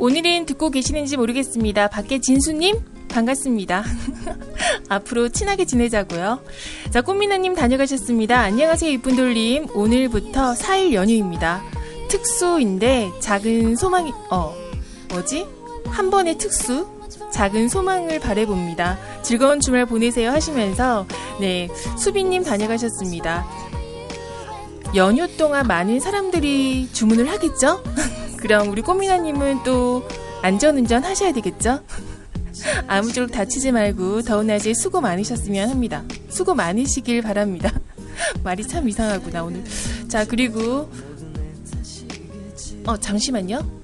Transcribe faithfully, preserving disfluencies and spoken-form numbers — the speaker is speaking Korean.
오늘은 듣고 계시는지 모르겠습니다. 밖에 진수님 반갑습니다. 앞으로 친하게 지내자고요. 자, 꽃미나님 다녀가셨습니다. 안녕하세요 이쁜 돌림. 오늘부터 사 일 연휴입니다. 특수인데 작은 소망이 어 뭐지? 한 번의 특수 작은 소망을 바라봅니다. 즐거운 주말 보내세요 하시면서 네 수빈님 다녀가셨습니다. 연휴 동안 많은 사람들이 주문을 하겠죠? 그럼 우리 꽃미나님은 또 안전운전 하셔야 되겠죠? 아무쪼록 다치지 말고 더운 날씨에 수고 많으셨으면 합니다. 수고 많으시길 바랍니다. 말이 참 이상하구나 오늘. 자, 그리고 어 잠시만요.